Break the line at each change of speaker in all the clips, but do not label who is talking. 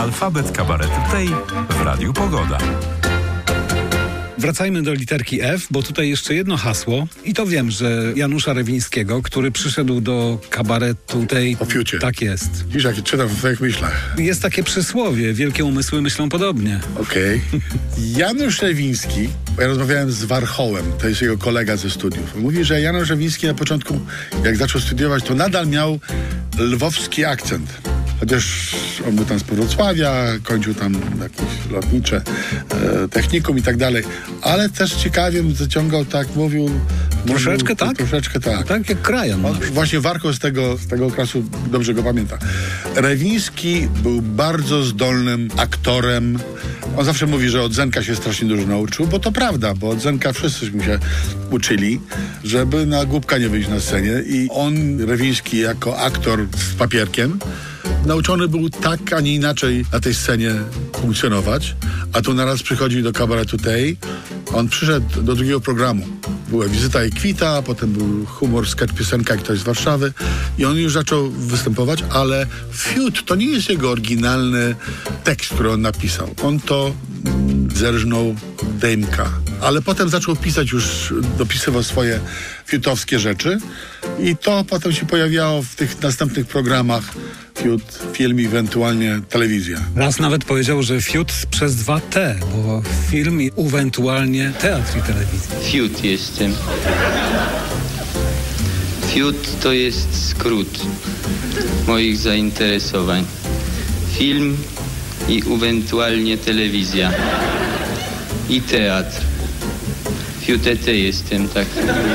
Alfabet Kabaretu Tej w Radiu Pogoda.
Wracajmy do literki F, bo tutaj jeszcze jedno hasło i to wiem, że Janusza Rewińskiego, który przyszedł do kabaretu tej...
O fiucie.
Tak jest.
Widzisz, jak czytam w twoich myślach.
Jest takie przysłowie, wielkie umysły myślą podobnie.
Okej. Janusz Rewiński, bo ja rozmawiałem z Warchołem, to jest jego kolega ze studiów. Mówi, że Janusz Rewiński na początku, jak zaczął studiować, to nadal miał lwowski akcent. Chociaż on był tam z Wrocławia, kończył tam jakieś lotnicze technikum i tak dalej. Ale też ciekawie zaciągał, tak mówił...
Troszeczkę tak?
Troszeczkę tak.
Tak jak Krajan.
Właśnie Warchoł z tego okresu dobrze go pamięta. Rewiński był bardzo zdolnym aktorem. On zawsze mówi, że od Zenka się strasznie dużo nauczył, bo to prawda, bo od Zenka wszyscyśmy się uczyli, żeby na głupka nie wyjść na scenie. I on, Rewiński, jako aktor z papierkiem, nauczony był tak, a nie inaczej na tej scenie funkcjonować, a tu naraz przychodzi do kabaretu tej. On przyszedł do drugiego programu. Była wizyta i kwita, potem był humor, sketch, piosenka, ktoś z Warszawy i on już zaczął występować, ale fiut to nie jest jego oryginalny tekst, który on napisał. On to zerżnął Dejmka, ale potem zaczął pisać już, dopisywał swoje fiutowskie rzeczy i to potem się pojawiało w tych następnych programach. Fiut, film, ewentualnie telewizja.
Raz nawet powiedział, że fiut przez 2 T, bo film i ewentualnie teatr i telewizja.
Fiut jestem. Fiut to jest skrót moich zainteresowań. Film i ewentualnie telewizja. I teatr. Fiutete jestem, tak.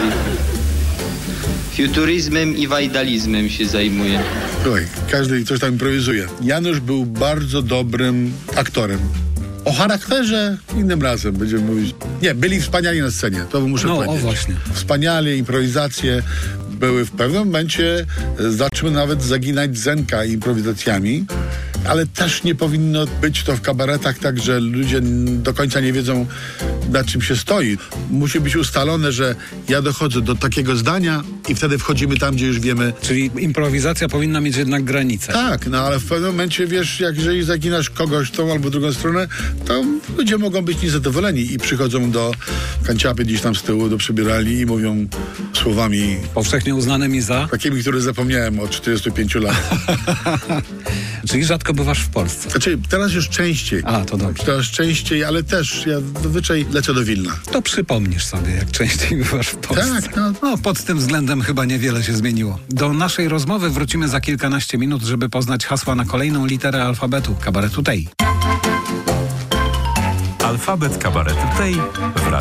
Fiuturyzmem i wajdalizmem się zajmuję.
Słuchaj, każdy coś tam improwizuje. Janusz był bardzo dobrym aktorem. O charakterze innym razem będziemy mówić. Nie, byli wspaniali na scenie, to muszę powiedzieć.
O właśnie.
Wspaniale, improwizacje były w pewnym momencie, zaczęły nawet zaginać Zenka improwizacjami, ale też nie powinno być to w kabaretach tak, że ludzie do końca nie wiedzą, na czym się stoi. Musi być ustalone, że ja dochodzę do takiego zdania i wtedy wchodzimy tam, gdzie już wiemy.
Czyli improwizacja powinna mieć jednak granicę.
Tak, no ale w pewnym momencie, wiesz, jak jeżeli zaginasz kogoś w tą albo drugą stronę, to ludzie mogą być niezadowoleni i przychodzą do kanciapy gdzieś tam z tyłu, do przybieralni i mówią słowami
Powszechnie uznanymi za?
takimi, które zapomniałem od 45 lat.
Czyli rzadko bywasz w Polsce.
Znaczy, teraz już częściej.
A, to dobrze.
Teraz częściej, ale też ja zazwyczaj lecę do Wilna.
To przypomnisz sobie, jak częściej bywasz w Polsce.
Tak, no.
Pod tym względem chyba niewiele się zmieniło. Do naszej rozmowy wrócimy za kilkanaście minut, żeby poznać hasła na kolejną literę alfabetu kabaretu tej.
Alfabet Kabaretu Tej w Radiu